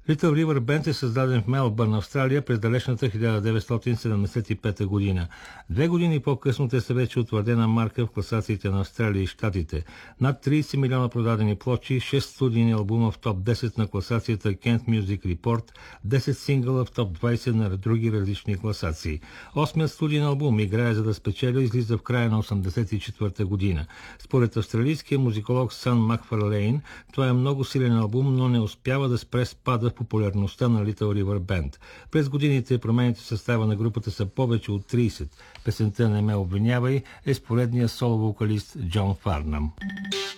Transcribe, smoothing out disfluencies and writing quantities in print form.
Little River Band е създаден в Мелбърн, Австралия през далечната 1975 година. 2 години по-късно те са вече утвърдена марка в класациите на Австралия и Щатите. Над 30 милиона продадени плочи, 6 студийни албума в топ 10 на класацията Kent Music Report, 10 сингъла в топ 20 на други различни класации. Осмият студийен албум "Играе за да спечеля" излиза в края на 1984 година. Според австралийския музиколог Сън Макфарлейн, това е много силен албум, но не успява да спре спада в популярността на Little River Band. През годините промените в състава на групата са повече от 30. Песента "Не ме обвинявай" е с поредния соло вокалист Джон Фарнам.